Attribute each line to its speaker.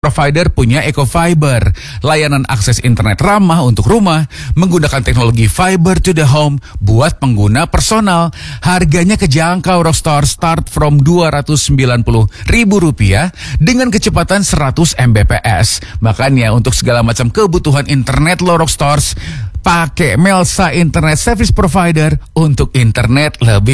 Speaker 1: provider punya Ecofiber, layanan akses internet ramah untuk rumah, menggunakan teknologi fiber to the home buat pengguna personal. Harganya kejangkau Rockstars, start from Rp290.000 dengan kecepatan 100 Mbps. Makanya untuk segala macam kebutuhan internet lo Rockstars, pakai Melsa Internet Service Provider untuk internet lebih